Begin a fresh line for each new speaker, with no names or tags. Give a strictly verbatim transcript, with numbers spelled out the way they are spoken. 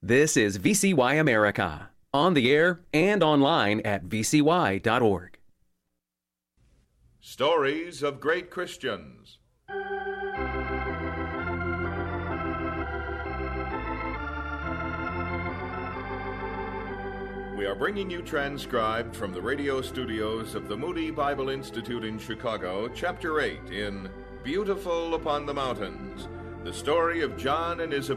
This is V C Y America, on the air and online at v c y dot org.
Stories of Great Christians. We are bringing you transcribed from the radio studios of the Moody Bible Institute in Chicago, Chapter eight in Beautiful Upon the Mountains, the story of John and Isabel